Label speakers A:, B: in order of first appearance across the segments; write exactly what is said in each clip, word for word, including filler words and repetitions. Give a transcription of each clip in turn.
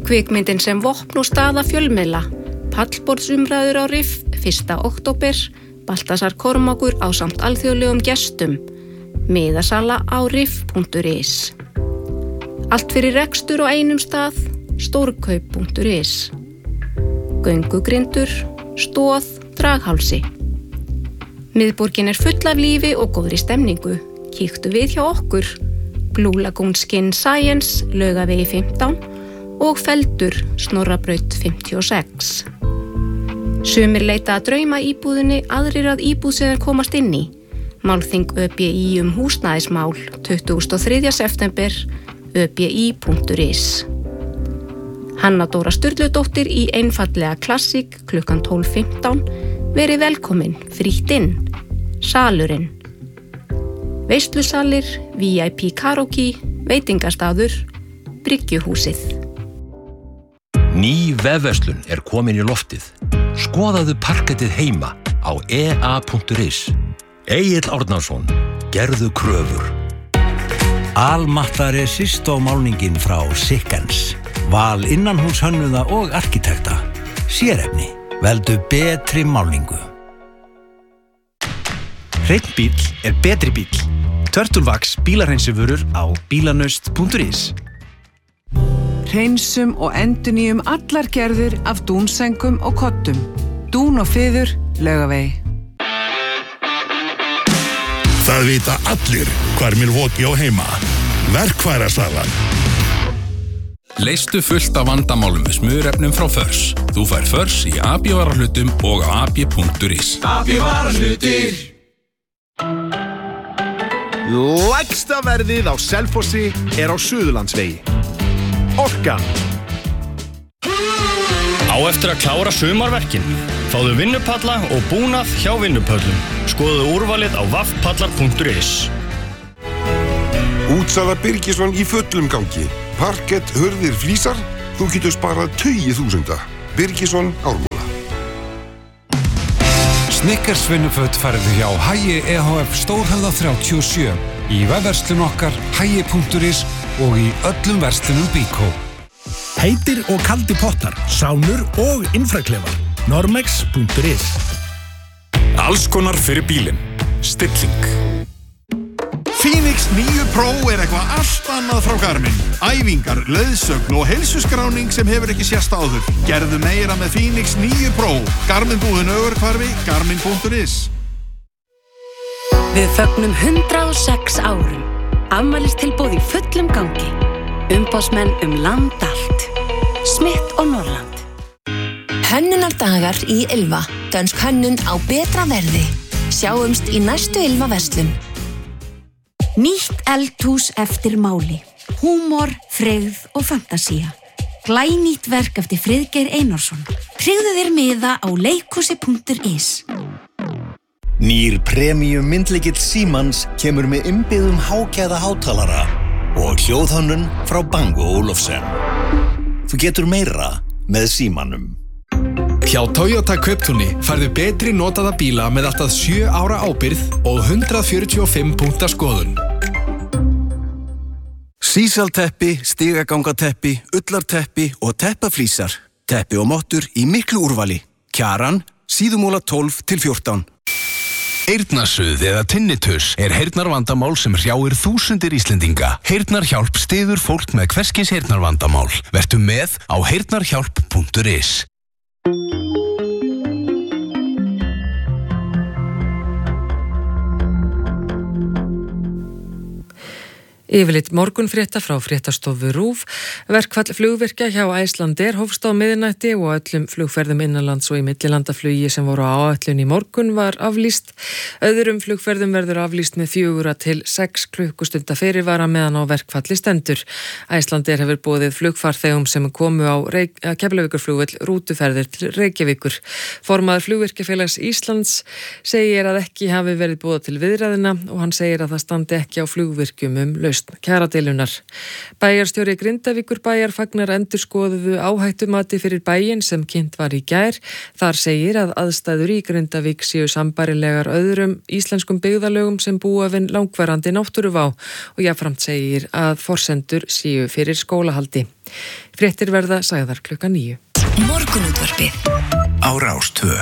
A: Kvikmyndin sem vopn og staða fjölmiðla, pallborðsumræður á RIF fyrsta október, Baltasar Kormákur ásamt alþjóðlegum gestum, miðasala á rif punktur is. Allt fyrir rekstur á einum stað, stórkaup punktur is. Göngugrindur, stóð, draghálsi. Miðborgin er full af lífi og góðri stemningu. Kíktu við hjá okkur, Blue Lagoon Skin Science, Laugavegi fimmtán og Feldur, Snorrabraut fimmtíu og sex. Sumir leita að drauma íbúðinni, aðrir að íbúð sem þeir komast inn í. Málþing Ö B I um húsnæðismál, tuttugasta og þriðja september, ö b i punktur is. Hanna Dóra Sturludóttir í einfallega klassík klukkan tólf fimmtán, verið velkomin, frítt inn, salurinn. Veislusalir, V I P karaoke, veitingastaður, Bryggjuhúsið.
B: Ný vefverslun er komin í loftið. Skoðaðu parkettið heima á e a punktur is. Egill Árnason, gerðu kröfur.
C: Almatta Resistó málningin frá Sikkens. Val innanhúshönnuða og arkitekta. Sérefni, veldu betri málningu.
D: Hreinn bíll er betri bíll. Turtlevax bílarhreinsivörur á bílanaust punktur is.
E: Hreinsum og endurnýjum allar gerðir af dúnsengum og koddum. Dún og fiður, Laugavegi.
F: Það vita allir hvar Milwaukee á heima. Verkfærasalan.
G: Leystu fullt af vandamálum með smurefnum frá Förs. Þú fær Förs í A B varahlutum og á a b punktur is.
H: A B varahlutir.
D: Lægsta verðið á Selfossi er á Suðurlandsvegi. Orkan.
I: Á eftir að klára sumarverkin. Fáðu vinnupalla og búnað hjá vinnupöllum. Skoðu úrvalið á vaffpallar punktur is.
J: Útsala Birgisson í fullum gangi. Parkett, hurðir, flísar. Þú getur sparað tugi þúsunda. Birgisson Ármúla.
K: Snickers vinnuföt færðu hjá Hagi E H F Stórhöfða þrjátíu og sjö. Í vefverslun okkar hagi punktur is og í öllum verslunum Bíkó.
L: Heitir og kaldi pottar, sánur og infraklefar. Normex punktur is.
G: Alls konar fyrir bílinn. Stilling.
M: Phoenix níu Pro er eitthvað allt annað frá Garmin. Æfingar, leiðsögn og heilsuskráning sem hefur ekki sést áður. Gerðu meira með Phoenix níu Pro. Garmin búðin Ögurhvarfi, garmin punktur is.
N: Við fögnum hundrað og sex árum. Afmælistilboð í fullum gangi. Umboðsmenn um land allt. Smith og Norrland.
O: Hönnunardagar í Ylva. Dönsk hönnun á betra verði. Sjáumst í næstu Ylva verslun.
P: Nýtt eldhús eftir máli. Húmor, freyð og fantasía. Glænýtt verk eftir Friðgeir Einarsson. Tryggðu þér miða á leikhúsi punktur is.
Q: Nýr premium myndlykill Símans kemur með innbyggðum hágæða hátalara og hljóðhönnun frá Bang og Olufsen. Þú getur meira með Símanum.
R: Hjá Toyota Kauptúni færðu betri notaða bíla með allt að sjö ára ábyrgð og hundrað fjörutíu og fimm punkta skoðun.
S: Sísalteppi, stigagangateppi, ullarteppi og teppaflísar. Teppi og mottur í miklu úrvali. Kjaran, Síðumúla tólf til fjórtán.
G: Eyrnasuð eða tinnitus er heyrnarvandamál sem hrjáir þúsundir Íslendinga. Heyrnarhjálp styður fólk með hverskis heyrnarvandamál. Vertu með á heyrnarhjálp punktur is.
T: Yfirlit morgunfrétta frá fréttastofu RÚV. Verkfall flugvirkja hjá Icelandair hófst á miðnætti og öllum flugferðum innanlands og í millilandaflugi sem voru á áætlun í morgun var aflýst. Öðrum flugferðum verður aflýst með fjögurra til sex klukkustunda fyrirvara meðan á verkfalli stendur. Icelandair hefur boðið flugfarþegum sem komu á Reik- Keflavíkurflugvöll rútuferðir til Reykjavíkur. Formaður Flugvirkjafélags Íslands segir að ekki hafi verið boðað til viðræðina og hann segir að það standi ekki á flugvirkjum um lausn lausn kjaradeilunar. Bæjarstjóri Grindavíkur bæjar fagnar endurskoðuðu áhættumati fyrir bæinn sem kynnt var í gær. Þar segir að aðstæður í Grindavík séu sambærilegar öðrum íslenskum byggðarlögum sem búa við langvarandi náttúruvá og jafnframt segir að forsendur séu fyrir skólahaldi. Fréttir verða sagðar klukkan níu.
O: Morgunútvarpið
Q: á Rás tvö.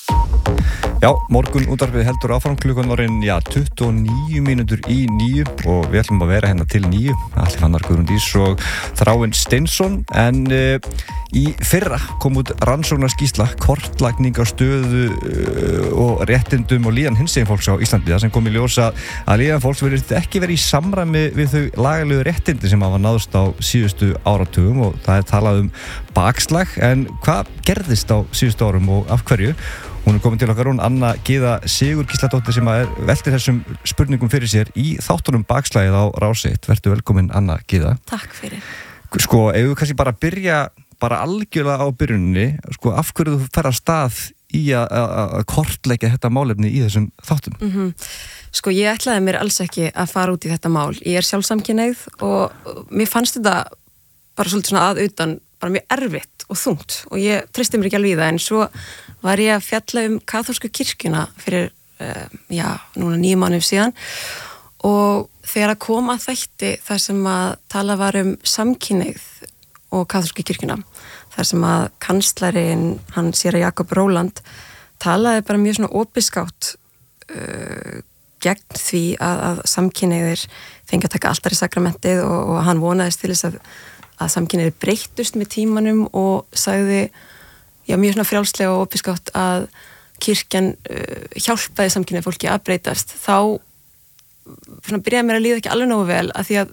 H: Já, morgun útvarpið heldur áfram klukkan orðin, já, tuttugu og níu mínútur í níu og við ætlum að vera hérna til níu, Alli Fannar Guðrúndís og Þráinn Steinsson, en uh, í fyrra kom út rannsóknarskýrsla, kortlagning á stöðu uh, og réttindum og líðan hinsegin fólks á Íslandi, það sem kom í ljós að, að líðan fólks verið ekki verið í samræmi við þau lagalegu réttindi sem hafa náðust á síðustu áratugum og það er talað um bakslag, en hvað gerðist á síðustu árum og af hverju? Hún er komin til okkar, hún Anna Gyða Sigurgísladóttir sem er veltir þessum spurningum fyrir sér í þáttunum bakslagið á Rás eitt. Vertu velkomin Anna Gyða.
U: Takk fyrir.
H: Sko, ef við kannski bara byrja bara algjörlega á byrjunni, sko, af hverju þú fer að stað í að, að kortleggja þetta málefni í þessum þáttum?
U: Mm-hmm. Sko, ég ætlaði mér alls ekki að fara út í þetta mál. Ég er sjálfsamkynhneigð og mér fannst þetta bara svolítið svona að utan bara mjög erfitt og þungt og ég treysti mér ekki alveg í það, en svo var ég að fjalla um kaþólsku kirkjuna fyrir, uh, já, núna nýju mánuðum síðan og þegar að koma að þætti þar sem að tala var um samkynhneigð og kaþólsku kirkjuna, þar sem að kanslarinn, hann séra Jakob Róland, talaði bara mjög svona opiðskátt uh, gegn því að, að samkynhneigðir fengi að taka altari sakramentið og, og hann vonaðist til þess að að samkynhneigðir breyttust með tímanum og sagði, já, mjög svona frjálslega og opiðskátt að kirkjan uh, hjálpaði samkynhneigðu fólki að breytast. Þá svona byrjaði mér að líða ekki alveg nógu vel að því að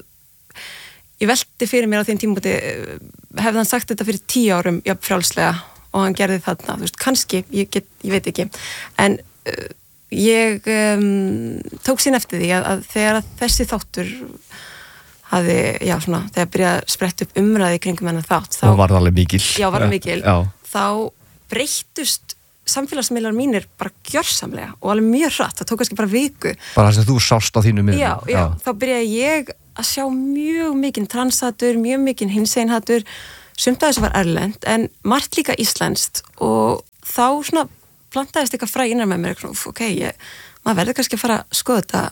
U: ég velti fyrir mér á þeim tímabúti, hefði hann sagt þetta fyrir tíu árum, já, frjálslega og hann gerði þarna, þú veist, kannski, ég, get, ég veit ekki, en uh, ég um, tók sín eftir því að, að þegar að þessi þáttur hafði, já, svona, þegar byrjaði að spretta upp umræði kringum hennar þátt. Þá,
H: og var það alveg mikil.
U: Já, var það mikil.
H: Já.
U: Þá breyttust samfélagsmiðlar mínir bara gjörsamlega og alveg mjög hratt, það tók kannski bara viku.
H: Bara þess að þú sást á þínu miðlum.
U: Já, já, já, þá byrjaði ég að sjá mjög mikinn transhatur, mjög mikinn hinseginhatur, sumt af þessu var erlend, en margt líka íslenskt og þá svona plantaðist eitthvað fræ innan með mér, ok, ég, maður verður kannski að fara að skoða þetta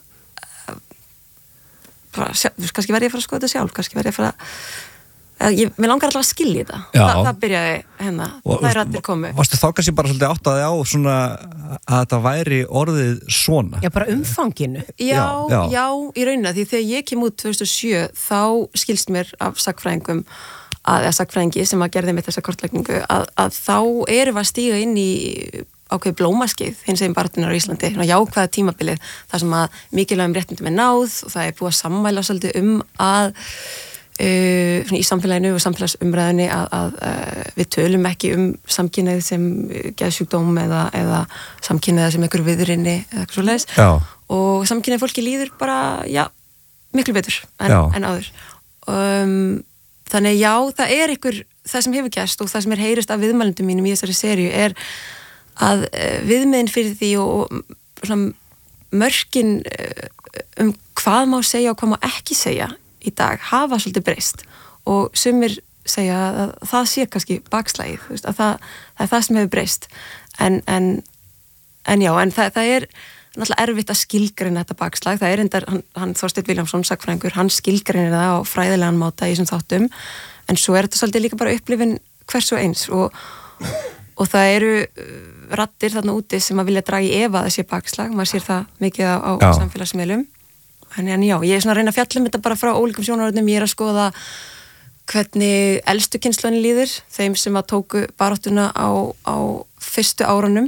U: bara, kannski verði ég að fara að skoða þetta sjálf, kannski verði ég að fara að, ég, mér langar alltaf að skilja þetta. Þa, það byrjaði hérna, og, það er allir komið.
H: Varstu þá kannski bara svolítið áttaði á svona að þetta væri orðið svona?
U: Já, bara umfanginu. Já, já, já. já í raunina, því þegar ég kem út tvö þúsund og sjö, þá skilst mér af sagfræðingum, að, eða sagfræðingi sem að gerði með þessa kortlækningu, að, að þá erum við að stíga inn í ákveði blómaskeið, hins eginn baratunar á Íslandi, jákvæða tímabilið, þar sem að mikilvægum réttindum er náð og það er búið að sammæla svolítið um að uh, í samfélaginu og samfélagsumræðinni að, að uh, við tölum ekki um samkynhneigð sem geðsjúkdóm eða, eða samkynhneigð sem einhver viðrinni eða eitthvað svoleiðis. Já. Og samkynhneigð fólki líður bara, já, miklu betur en, en áður. Um, þannig já, það er einhver, það sem hefur gerst og það sem er heyrist af viðmælendum mínum í þessari seríu er að viðmiðin fyrir því og svona mörkin um hvað má segja og hvað má ekki segja í dag hafa svolítið breyst og sumir segja að það sé kannski bakslagið, veist, að það, það er það sem hefur breyst en, en, en já, en það, það er náttúrulega erfitt að skilgreina þetta bakslag, það er endar, hann, hann Þorsteinn Vilhjálmsson, sagfræðingur, hann skilgreinir það á fræðilegan máta í þessum þáttum en svo er þetta svolítið líka bara upplifin hvers og eins og, og það eru raddir þarna úti sem að vilja draga í efa þessi bakslag, maður sér það mikið á, á samfélagsmiðlum en, en já, ég er svona að reyna að fjalla um þetta bara frá ólíkum sjónarhornum, ég er að skoða hvernig elstu kynslunni líður þeim sem að tóku baráttuna á, á fyrstu árunum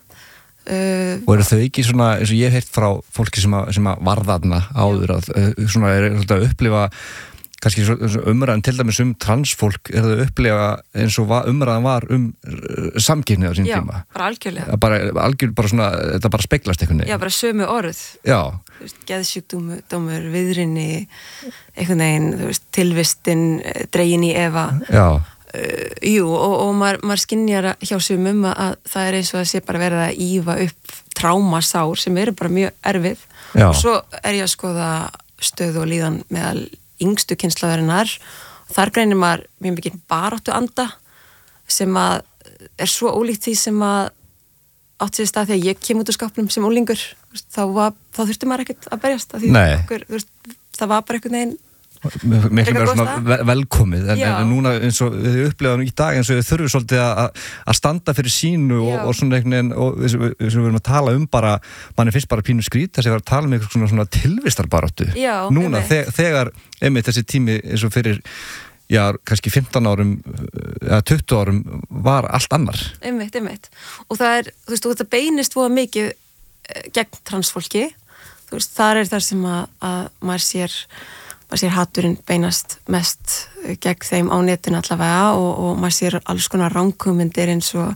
U: uh,
H: og eru þau ekki svona, eins og ég hef heyrt frá fólki sem að, sem að varðarna áður að svona er að upplifa kannski umræðan til dæmis um transfólk er það upplifa eins og umræðan var um samkynhneigð á sín
U: já,
H: tíma.
U: Já, bara algjörlega.
H: Bara algjörlega bara svona, þetta bara speglast einhvern veginn.
U: Já, bara sömu orð.
H: Já.
U: Þú veist, geðsjúkdómur, viðrinni, einhvern veginn, þú veist, tilvistin, dregin í efa. Já. Uh, jú, og, og maður, maður skynjar hjá sumum að það er eins og að sé bara verið að ífa upp trámasár sem eru bara mjög erfið. Já. Og svo er ég að skoða stöðu og líðan meðal yngstu kynslóðarinnar. Þar greinir maður mjög mikið baráttu anda sem að er svo ólíkt því sem að átt sér stað þegar ég kem út úr skápnum sem unglingur. Þá, var, þá þurfti maður ekkert að berjast af því okkur, veist, það var bara einhvern veginn
H: miklu meira svona velkomið en, en núna eins og við upplifaðum í dag eins og við þurfum svolítið að, að standa fyrir sínu og, og svona einhvern veginn og við, við, við erum að tala um bara manni finnst bara pínu skrít þess að við erum að tala um einhvers svona, svona tilvistarbaráttu núna þeg, þegar einmitt þessi tími eins og fyrir já, kannski fimmtán árum eða tuttugu árum var allt annar
U: einmitt, einmitt og það er, þú veist, og þetta beinist voða mikið gegn transfólki þú veist, þar er þar sem að, að maður sér maður sér haturinn beinast mest gegn þeim á netinu allavega og, og maður sér alls konar ranghugmyndir eins og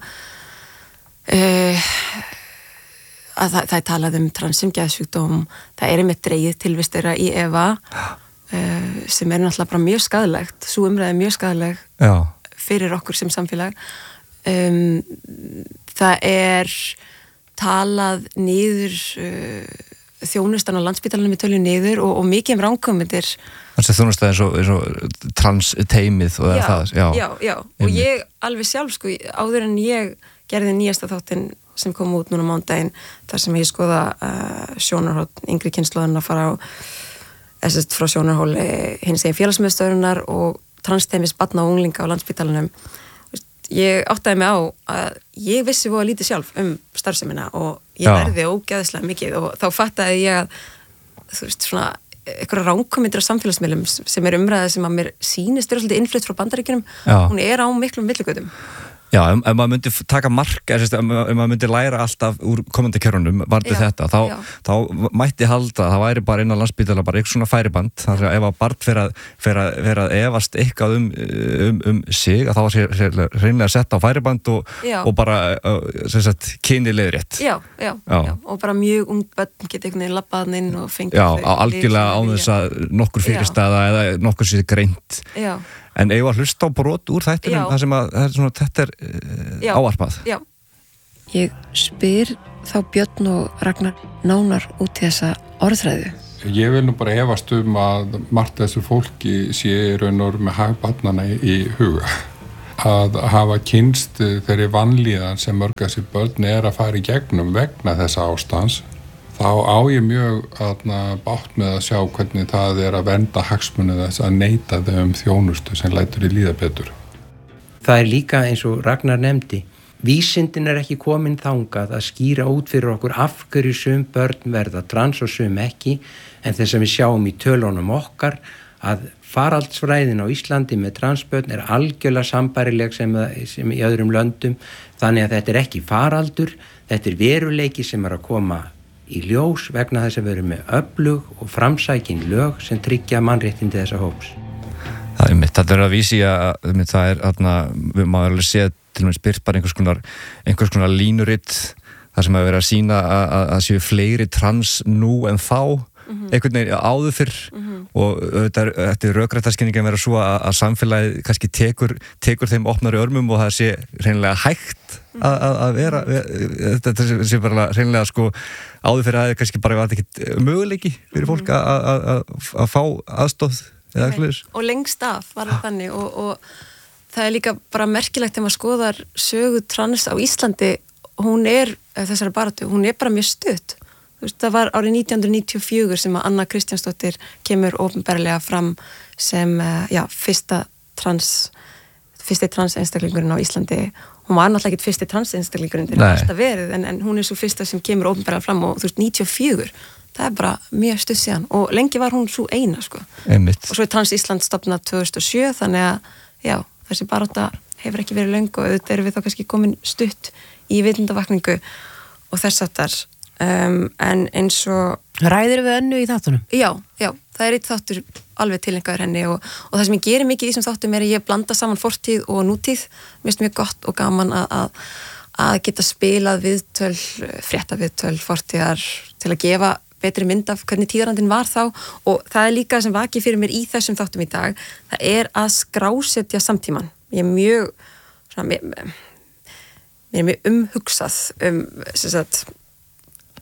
U: uh, að það, það er talað um transum geðsjúkdóm, það er einmitt dreigið tilvist þeirra í Eva uh, sem er náttúrulega bara mjög skaðlegt svo umræði mjög skaðleg
H: Já.
U: Fyrir okkur sem samfélag um, það er talað niður uh, þjónustan á Landspítalanum í tölu niður og, og mikið um ranghugmyndir
H: Þannig að þjónustan eins og, eins og trans-teimið og
U: já,
H: það Já,
U: já, já. og ég alveg sjálf sko, áður en ég gerði nýjasta þáttinn sem kom út núna mándaginn þar sem ég skoða uh, sjónarhótt yngri kynslóðan að fara á þess frá sjónarhóli hins eginn félagsmiðstöðunar og transteimis barna og unglinga á Landspítalanum ég áttaði mig á að ég vissi voða lítið sjálf um starfsemina og ég verði ógeðslega mikið og þá fattaði ég að þú veist svona einhverja rangkommyndir á samfélagsmiðlum sem er umræðið sem að mér sýnist vera svolítið innflutt frá Bandaríkjunum hún er á miklum milligötum
H: Já, ef, ef maður myndi taka mark, ef, ef maður myndi læra alltaf úr komandi kjörunum varði þetta, þá, þá mætti halda, það væri bara innan Landspítala bara eitthvað svona færiband, þannig að ef að barn fer að, fer að, fer að efast eitthvað um, um, um sig, að þá var sér, sér reynilega að setja á færiband og, og bara, sem sagt, kyni leiðrétt.
U: Já, já, já, já, og bara mjög ung börn geta einhvern veginn labbaðan inn og fengið
H: Já, á algjörlega á þess að nokkur fyrirstaða eða nokkur sér greint.
U: Já.
H: En eigum að hlusta á brot úr þættinum þar sem að, að svona, þetta er uh, ávarpað.
U: Já. Ég spyr þá Björn og Ragnar nánar út í þessa orðræðu.
A: Ég vil nú bara efast um að margt þessu fólki sé raun og með hagbarnana í huga. Að hafa kynst þeirri vanlíðan sem mörg þessi börn er að fara í gegnum vegna þessa ástans. Þá á ég mjög aðna, bátt með að sjá hvernig það er að vernda hagsmuni þess að neita þau um þjónustu sem lætur í líða betur.
V: Það er líka eins og Ragnar nefndi. Vísindin er ekki komin þangað að skýra út fyrir okkur af hverju sum börn verða trans og sum ekki en þess að við sjáum í tölunum okkar að faraldsfræðin á Íslandi með transbörn er algjörlega sambærileg sem, sem í öðrum löndum þannig að þetta er ekki faraldur, þetta er veruleiki sem er að koma í ljós vegna þess að við erum með öflug og framsækin lög sem tryggja mannréttindi þessa hóps.
H: Það er mitt, þetta er að vísi að mitt, það er aðna, við maður alveg séð til og með spyrt bara einhvers konar, einhvers konar línuritt þar sem að vera að sína að, að, að séu fleiri trans nú en þá mm-hmm. einhvern veginn áður fyrr mm-hmm. og þetta er, þetta er rökrættarskynning að vera svo að, að samfélagið kannski tekur, tekur þeim opnari örmum og það sé hreinlega hægt að, að, að vera þetta sé bara hreinlega sko áður fyrir að það er kannski bara ekkert möguleiki fyrir fólk að, að, að, að fá aðstoð eða eitthvað.
U: Og lengst af var það þannig og, og það er líka bara merkilegt þegar maður skoðar sögu trans á Íslandi, hún er þessari baráttu, hún er bara mjög stutt. Þú veist, það var árið nítján hundruð níutíu og fjögur sem að Anna Kristjánsdóttir kemur opinberlega fram sem já, fyrsta trans fyrsti trans einstaklingurinn á Íslandi. Hún var náttúrulega ekki fyrsti trans einstaklingurinn til að verið, en, en hún er svo fyrsta sem kemur opinberlega fram og þú veist, níutíu og fjögur það er bara mjög stutt síðan og lengi var hún svo eina sko.
H: Einmitt.
U: Og svo er Trans Ísland stofnað tvö þúsund og sjö þannig að já, þessi barátta hefur ekki verið löng og auðvitað erum við þá kannski komin stutt í vitundavakningu og þess aftar um, en eins og
W: Ræðir við önnu í þáttunum?
U: Já, já, það er eitt þáttur alveg tilengaður henni og, og það sem ég gerir mikið í þessum þáttum er að ég blanda saman fortíð og nútíð, mér finnst mjög gott og gaman að, að, að geta spilað viðtöl, fréttaviðtöl fortíðar til að gefa betri mynd af hvernig tíðarandinn var þá og það er líka sem vakið fyrir mér í þessum þáttum í dag, það er að skrásetja samtíman. Ég er mjög svona, mér, mér er mjög umhugsað um sem sagt,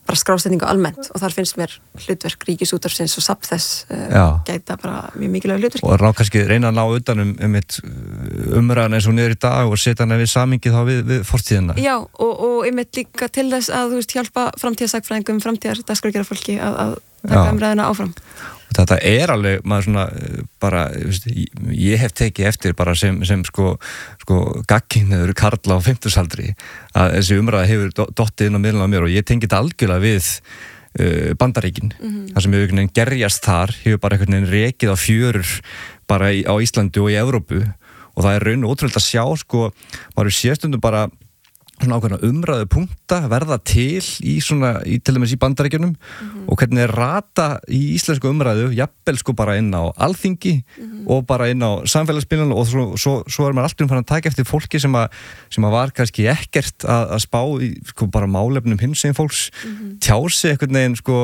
U: bara skrásetningu almennt og þar finnst mér hlutverk Ríkisútvarpsins og safn þess uh, gæta bara mjög mikilvæg hlutverk.
H: Og ná kannski reyna að ná utan um, um umræðan eins og niður í dag og setja hana við samingi þá við, við fortíðina.
U: Já, og, og einmitt líka til þess að þú veist hjálpa framtíðarsakfræðingum, framtíðar dagskrárgerðarfólki að, að taka umræðina áfram.
H: Og þetta er alveg, maður svona bara, veist, ég hef tekið eftir bara sem, sem sko, sko gagnkynhneigður karla á fimmtugsaldri að þessi umræða hefur dottið inn á miðlunum á mér og ég tengi þetta algjörlega við uh, Bandaríkin. Mm-hmm. Það sem hefur einhvern veginn gerjast þar hefur bara einhvern veginn rekið á fjörur bara í, á Íslandi og í Evrópu og það er raun og ótrúlega að sjá sko, maður er séstundum bara svona ákveðna umræðu punkta verða til í svona, í, til dæmis í Bandaríkjunum mm-hmm. og hvernig er rata í íslensku umræðu, jafnvel sko bara inn á alþingi mm-hmm. og bara inn á samfélagsmiðlunum og svo, svo, svo er maður alltaf um fann að taka eftir fólki sem að, sem að var kannski ekkert að, að spá í sko bara málefnum hinsegin fólks mm-hmm. tjási einhvern veginn sko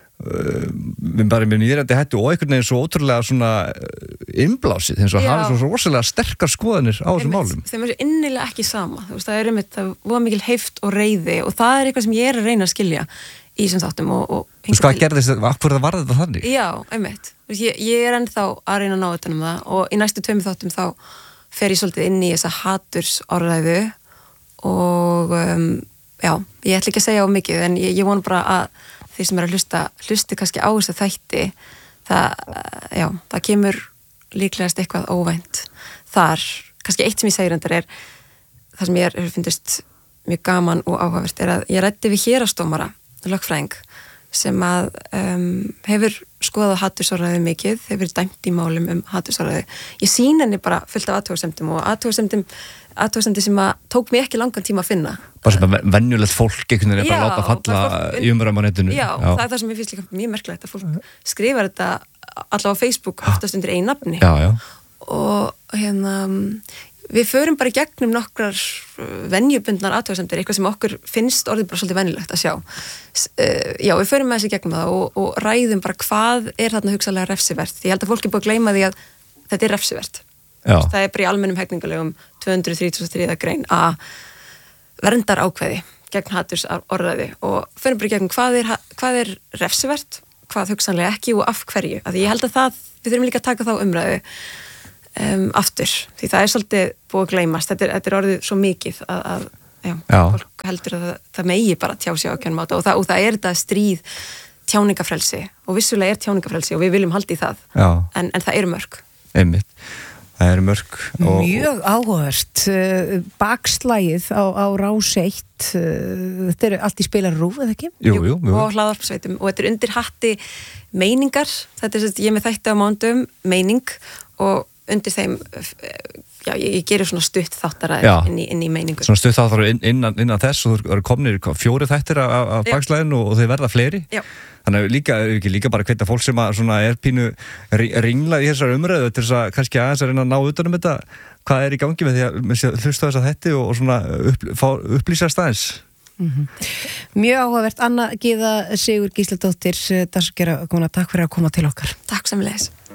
H: við bara með nýðrætti hættu og einhvern veginn svo ótrúlega svona innblásið eins og hafa svo rosalega sterkar skoðanir á þessum málum.
U: Þeim er innilega ekki sama, þú veist, það er einmitt það var mikil heift og reiði og það er eitthvað sem ég er að reyna að skilja í þessum þáttum og, og
H: þú veist hvað gerðist þetta, af hverju það var þetta þannig?
U: Já, einmitt, ég, ég er ennþá að reyna að ná utan um það og í næstu tveimur þáttum þá fer ég svolítið inn í þessa hatursorðræðu og um, já, ég ætla ekki að segja á mikið en ég, ég vona bara að þeir sem er að hlusta, hlusti kannski á þessu þætti, það, já, það kemur líklegast eitthvað óvænt þar. Kannski eitt sem ég segir endar er, það sem ég er, finnst mjög gaman og áhugavert, er að ég ræddi við héraðsdómara, lögfræðing, sem að um, hefur skoðað hatursorðræðu mikið, hefur dæmt í málum um hatursorðræðu. Ég sýn henni bara fullt af athugasemdum og athugasemdum athugasemdi sem að tók mig ekki langan tíma að finna.
H: Bara sem að venjulegt fólk einhvern veginn er bara að láta falla fólk, í umræðum á netinu.
U: Já, já, það er það sem ég finnst líka mjög merkilegt að fólk skrifar þetta allavega á Facebook oftast undir einu nafni.
H: Já, já.
U: Og hérna við förum bara í gegnum nokkrar venjubundnar athugasemdir, eitthvað sem okkur finnst orðið bara svolítið venjulegt að sjá. Já, við förum með þessi gegnum það og, og ræðum bara hvað er þarna hugsanlega refsivert. Ég held að fólk er búið að gleyma því að þetta er refsivert. Já. Það er bara í almennum hegningarlegum tvö hundruð þrítugasta og þriðja grein að verndar ákveði gegn hatursorðræðu og förum bara í gegnum hvað er, hvað er refsivert, hvað hugsanlega ekki og af hverju. Að ég held að það, við þurfum líka að taka þá umræðu um, aftur, því það er svolítið búið að gleymast, þetta er, þetta er orðið svo mikið að, að já, já. Fólk heldur að það, það megi bara tjá sig á kjörnum átta og það, og það er þetta stríð tjáningafrelsi og vissulega er tjáningafrelsi og við viljum halda í það, en, en það eru mörg.
H: Einmitt. Það eru mörg. Og,
B: mjög áhugavert. Bakslægið á, á Rás eitt, þetta eru allt í spilarrúf, eða ekki?
H: Jú, jú, jú.
U: Og hlaðvarpsveitum og þetta er undir hatti meiningar, þetta er þess að ég með þætti á mándum, meining og undir þeim, já, ég, ég gerir svona stutt þáttaræðir inn í, inn í meiningu.
H: Svona stutt þáttaræðir inn, innan, innan þess og þú eru komnir fjóri þættir af, af bakslæginu og þeir verða fleiri. Já. Þannig að líka, ekki líka bara hvetja fólk sem að svona er pínu ringlað í þessar umræðu til þess að kannski aðeins að reyna að ná utan um þetta, hvað er í gangi með því að hlusta þess að þetta og, og svona upp, fá, upplýsa staðins.
B: Mm-hmm. Mjög áhugavert. Anna Gyða Sigur Gísladóttir, dagskrárgerðarkona, takk fyrir að koma til okkar.
U: Takk sem leis.